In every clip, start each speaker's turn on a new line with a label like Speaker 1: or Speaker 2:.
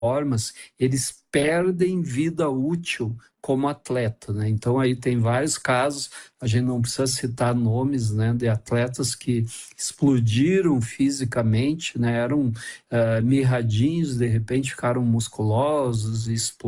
Speaker 1: formas, eles perdem vida útil como atleta, né? Então aí tem vários casos, a gente não precisa citar nomes, né, de atletas que explodiram fisicamente, né, eram mirradinhos, de repente ficaram musculosos,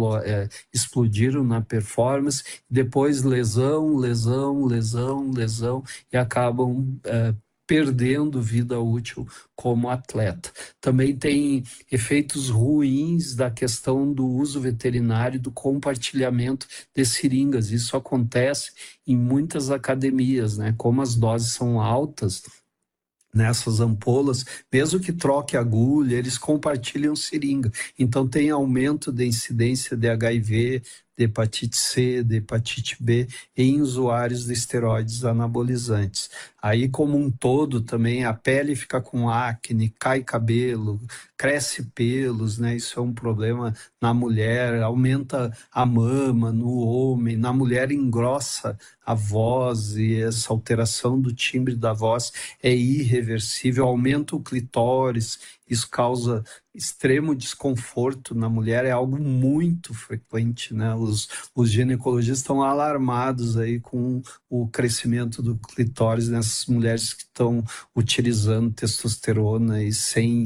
Speaker 1: explodiram na performance, depois lesão, lesão, lesão, lesão, e acabam perdendo vida útil como atleta. Também tem efeitos ruins da questão do uso veterinário, do compartilhamento de seringas. Isso acontece em muitas academias, né? Como as doses são altas nessas ampolas, mesmo que troque agulha, eles compartilham seringa. Então tem aumento da incidência de HIV, de hepatite C, de hepatite B em usuários de esteroides anabolizantes. Aí, como um todo, também a pele fica com acne, cai cabelo, cresce pelos, né? Isso é um problema na mulher, aumenta a mama no homem, na mulher engrossa a voz, e essa alteração do timbre da voz é irreversível, aumenta o clitóris, isso causa extremo desconforto na mulher, é algo muito frequente, né? Os ginecologistas estão alarmados aí com o crescimento do clitóris nessas mulheres que estão utilizando testosterona e sem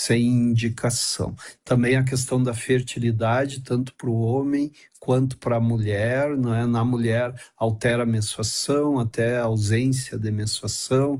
Speaker 1: indicação. Também a questão da fertilidade, tanto para o homem quanto para a mulher, né? Na mulher altera a menstruação, até a ausência de menstruação,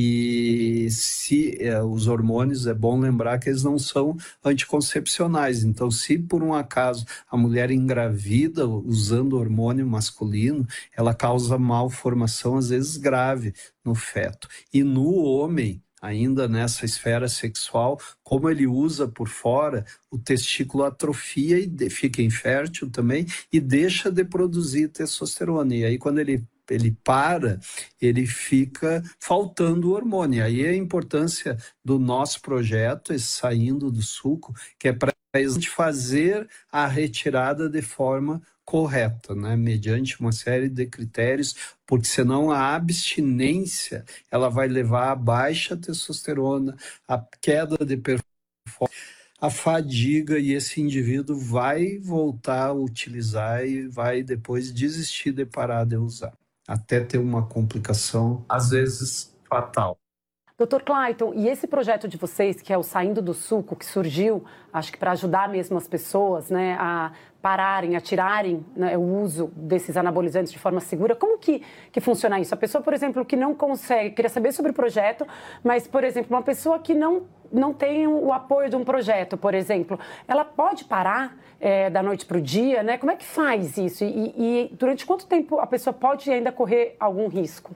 Speaker 1: e se os hormônios, é bom lembrar que eles não são anticoncepcionais, então se por um acaso a mulher engravida usando hormônio masculino, ela causa malformação, às vezes grave, no feto. E no homem, ainda nessa esfera sexual, como ele usa por fora, o testículo atrofia e fica infértil também e deixa de produzir testosterona. E aí quando ele para, ele fica faltando o hormônio. Aí a importância do nosso projeto, esse Saindo do Suco, que é para a gente fazer a retirada de forma correta, né? Mediante uma série de critérios, porque senão a abstinência ela vai levar a baixa testosterona, a queda de performance, a fadiga, e esse indivíduo vai voltar a utilizar e vai depois desistir de parar de usar, até ter uma complicação, às vezes fatal.
Speaker 2: Dr. Clayton, e esse projeto de vocês, que é o Saindo do Suco, que surgiu, acho que para ajudar mesmo as pessoas, né, a pararem, a tirarem, né, o uso desses anabolizantes de forma segura, como que funciona isso? A pessoa, por exemplo, que não consegue, queria saber sobre o projeto, mas, por exemplo, uma pessoa que não tem o apoio de um projeto, por exemplo, ela pode parar da noite para o dia, né? Como é que faz isso? E durante quanto tempo a pessoa pode ainda correr algum risco?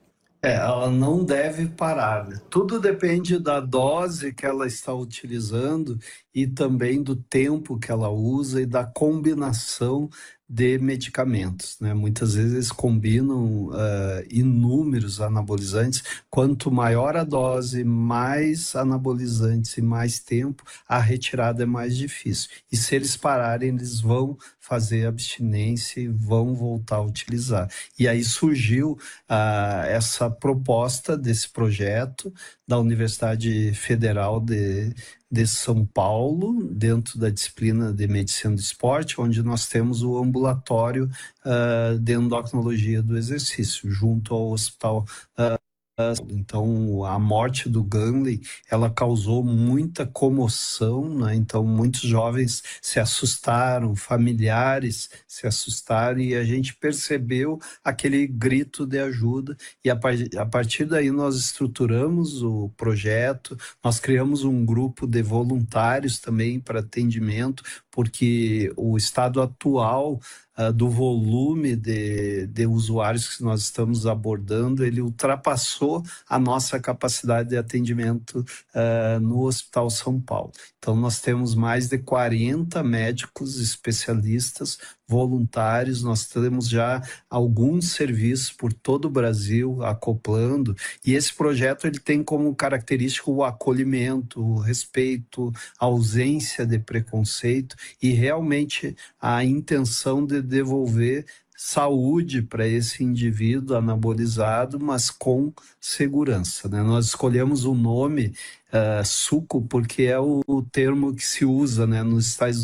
Speaker 1: Ela não deve parar, né? Tudo depende da dose que ela está utilizando e também do tempo que ela usa e da combinação de medicamentos, né? Muitas vezes eles combinam inúmeros anabolizantes. Quanto maior a dose, mais anabolizantes e mais tempo, a retirada é mais difícil. E se eles pararem, eles vão fazer abstinência e vão voltar a utilizar. E aí surgiu essa proposta desse projeto da Universidade Federal de São Paulo, dentro da disciplina de Medicina do Esporte, onde nós temos o ambulatório de endocrinologia do exercício, junto ao Hospital. Então, a morte do Gangley, ela causou muita comoção, né? Então, muitos jovens se assustaram, familiares se assustaram, e a gente percebeu aquele grito de ajuda, e a partir daí nós estruturamos o projeto, nós criamos um grupo de voluntários também para atendimento, porque o estado atual do volume de usuários que nós estamos abordando, ele ultrapassou a nossa capacidade de atendimento no Hospital São Paulo. Então, nós temos mais de 40 médicos especialistas voluntários, nós temos já alguns serviços por todo o Brasil acoplando, e esse projeto ele tem como característica o acolhimento, o respeito, a ausência de preconceito e realmente a intenção de devolver saúde para esse indivíduo anabolizado, mas com segurança, né? Nós escolhemos um nome suco, porque é o termo que se usa, né, nos Estados